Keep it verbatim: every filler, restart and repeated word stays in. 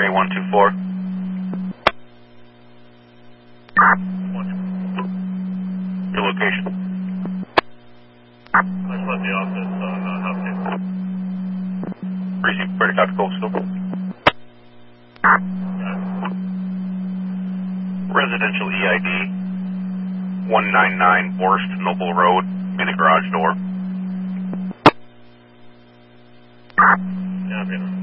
K one two four. Your location. I just left the office on uh, House two. Precinct, British Copy Coastal. Residential E I D one nine nine Forest Noble Road, in the garage door. Yeah, I'm here.